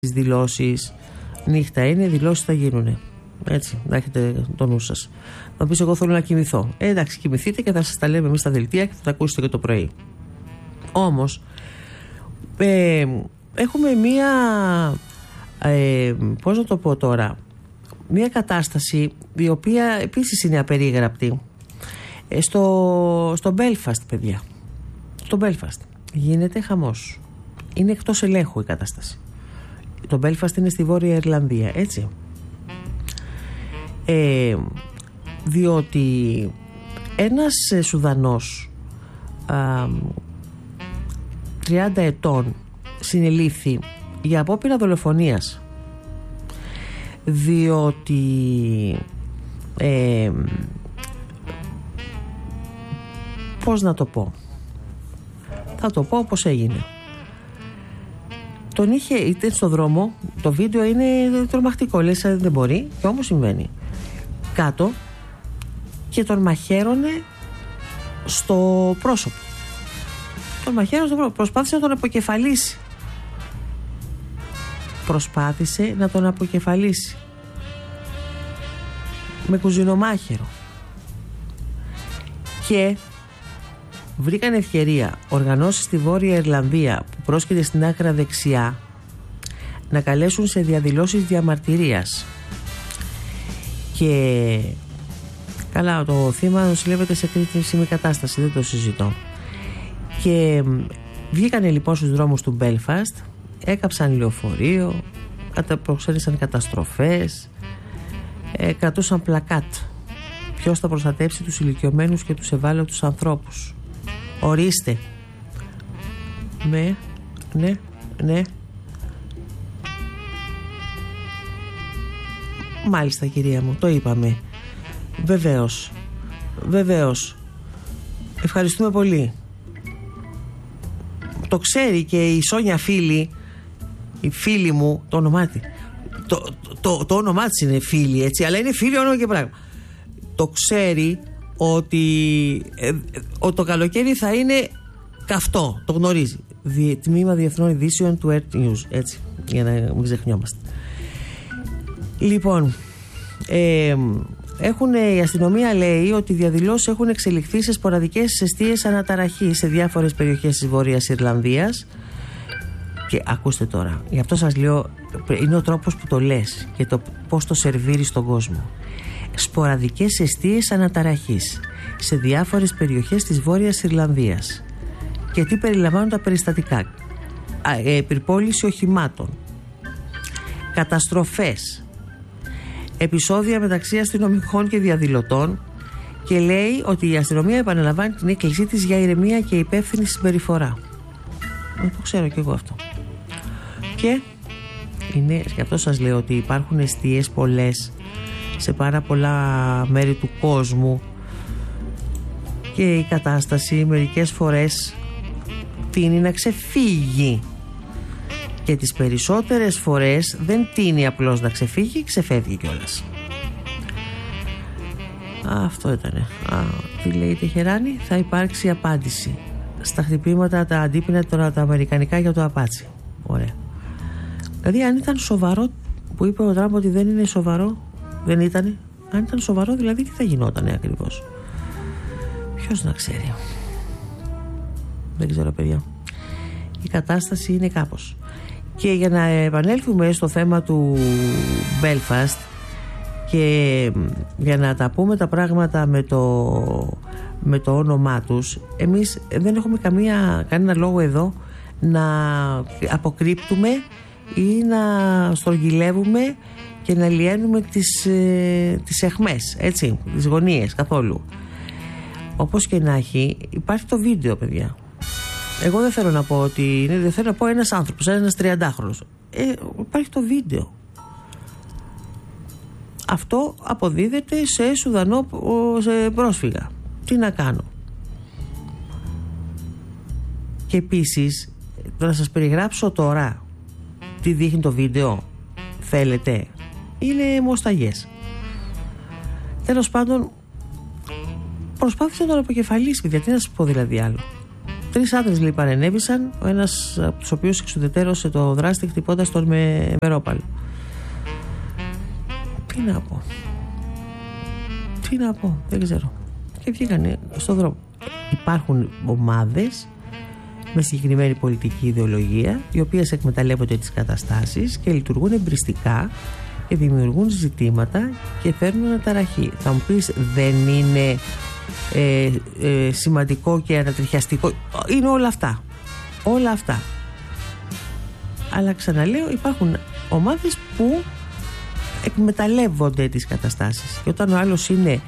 τις δηλώσεις. Νύχτα είναι, δηλώσεις θα γίνουν. Έτσι, να έχετε το νου σας. Θα πεις, εγώ θέλω να κοιμηθώ. Εντάξει, κοιμηθείτε και θα σας τα λέμε εμείς στα δελτία και θα τα ακούσετε και το πρωί. Όμως, έχουμε μία, πώς να το πω τώρα, μία κατάσταση η οποία επίσης είναι απερίγραπτη. Στο Belfast, παιδιά. Στο Belfast γίνεται χαμός. Είναι εκτός ελέγχου η κατάσταση. Το Belfast είναι στη Βόρεια Ιρλανδία, έτσι. Διότι ένας Σουδανός 30 ετών συνελήφθη για απόπειρα δολοφονίας, διότι πώς να το πω, θα το πω όπως έγινε. Τον είτε στο δρόμο, το βίντεο είναι τρομακτικό, λες δεν μπορεί, και όμως συμβαίνει. Κάτω και τον μαχαίρωνε στο πρόσωπο. Τον μαχαίρωνε στο πρόσωπο. Προσπάθησε να τον αποκεφαλίσει. Με κουζινομάχαιρο. Και βρήκαν ευκαιρία οργανώσεις στη Βόρεια Ιρλανδία που πρόσκειται στην άκρα δεξιά να καλέσουν σε διαδηλώσεις διαμαρτυρίας. Και καλά, το θύμα νοσηλεύεται σε κρίσιμη κατάσταση, δεν το συζητώ. Και βγήκανε λοιπόν στους δρόμους του Belfast, έκαψαν λεωφορείο, προξένησαν καταστροφές, κρατούσαν πλακάτ. Ποιος θα προστατεύσει τους ηλικιωμένους και τους ευάλωτους ανθρώπους? Ορίστε. Ναι. Μάλιστα, κυρία μου, το είπαμε. Βεβαίως. Ευχαριστούμε πολύ. Το ξέρει και η Σόνια φίλη, η φίλη μου, το όνομά της. Το όνομά της είναι φίλη, έτσι, αλλά είναι φίλη όνομα και πράγμα. Το ξέρει ότι το καλοκαίρι θα είναι καυτό, το γνωρίζει. Τμήμα Διεθνών Ειδήσεων του Earth News, έτσι, για να μην ξεχνιόμαστε. Λοιπόν, η αστυνομία λέει ότι οι διαδηλώσεις έχουν εξελιχθεί σε σποραδικές εστίες αναταραχής σε διάφορες περιοχές της Βόρειας Ιρλανδίας. Και ακούστε τώρα, γι' αυτό σας λέω, είναι ο τρόπος που το λες και το πώς το σερβίρεις στον κόσμο. Σποραδικές εστίες αναταραχής σε διάφορες περιοχές της Βόρειας Ιρλανδίας. Και τι περιλαμβάνουν τα περιστατικά? Επιπόληση οχημάτων, καταστροφές, επεισόδια μεταξύ αστυνομικών και διαδηλωτών, και λέει ότι η αστυνομία επαναλαμβάνει την έκκλησή της για ηρεμία και υπεύθυνη συμπεριφορά. Το ξέρω κι εγώ αυτό. Και αυτό σας λέω, ότι υπάρχουν εστίες πολλές σε πάρα πολλά μέρη του κόσμου και η κατάσταση μερικές φορές τείνει να ξεφύγει, και τις περισσότερες φορές δεν τείνει απλώς να ξεφύγει, ξεφεύγει κιόλας. Αυτό ήτανε. Τι λέει η Τεχεράνη? Θα υπάρξει απάντηση στα χτυπήματα, τα αντίπεινα τα αμερικανικά για το Απάτσι. Ωραία. Δηλαδή, αν ήταν σοβαρό που είπε ο Τραμπ ότι δεν είναι σοβαρό, δεν ήτανε. Αν ήταν σοβαρό, δηλαδή, τι θα γινότανε ακριβώς? Ποιος να ξέρει? Δεν ξέρω, παιδιά. Η κατάσταση είναι κάπως. Και για να επανέλθουμε στο θέμα του Belfast και για να τα πούμε τα πράγματα με το όνομά τους, εμείς δεν έχουμε κανένα λόγο εδώ να αποκρύπτουμε ή να στρογγυλεύουμε και να λιένουμε τις αιχμές, έτσι, τις γωνίες, καθόλου. Όπως και να έχει, υπάρχει το βίντεο, παιδιά. Εγώ δεν θέλω να πω ότι είναι, δεν θέλω να πω ένας άνθρωπος, ένας 30χρονος. Υπάρχει το βίντεο. Αυτό αποδίδεται σε Σουδανό πρόσφυγα. Τι να κάνω? Και επίσης, να σας περιγράψω τώρα τι δείχνει το βίντεο. Θέλετε? Είναι μοσταγιές. Τέλος πάντων, προσπάθησε να τον αποκεφαλίσει, παιδιά. Τι να σας πω δηλαδή άλλο? 3 άντρες λέει παρενέβησαν, ο ένας από τους οποίους εξουδετερώσε το δράστη χτυπώντας τον με μερόπαλο. Τι να πω, δεν ξέρω. Και βγήκανε στον δρόμο. Υπάρχουν ομάδες με συγκεκριμένη πολιτική ιδεολογία, οι οποίες εκμεταλλεύονται τις καταστάσεις και λειτουργούν εμπριστικά και δημιουργούν ζητήματα και φέρνουν αναταραχή. Θα μου πεις, δεν είναι σημαντικό και ανατριχιαστικό? Είναι όλα αυτά. Όλα αυτά. Αλλά ξαναλέω, υπάρχουν ομάδες που εκμεταλλεύονται τις καταστάσεις. Και όταν ο άλλος είναι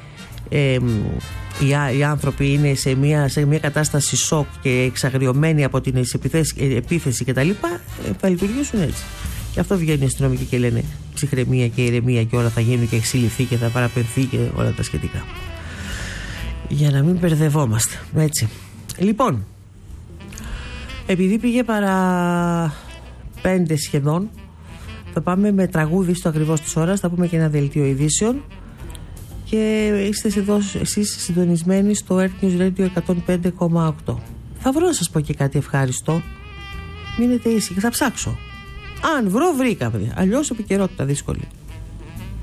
οι άνθρωποι είναι σε μια κατάσταση σοκ και εξαγριωμένοι από την επίθεση κτλ., θα λειτουργήσουν έτσι. Και αυτό βγαίνουν οι αστυνομικοί και λένε ψυχραιμία και ηρεμία και όλα θα γίνουν και έχει συλληφθεί και θα παραπεμφθεί και όλα τα σχετικά. Για να μην μπερδευόμαστε. Έτσι. Λοιπόν, επειδή πήγε παρά 5 σχεδόν, θα πάμε με τραγούδι στο ακριβώς της ώρας, θα πούμε και ένα δελτίο ειδήσεων και είστε εδώ εσείς συντονισμένοι στο Earth News Radio 105,8. Θα βρω να σας πω και κάτι ευχάριστο. Μείνετε ήσυχοι, θα ψάξω. Αν βρω, βρήκα, αλλιώς επικαιρότητα δύσκολη.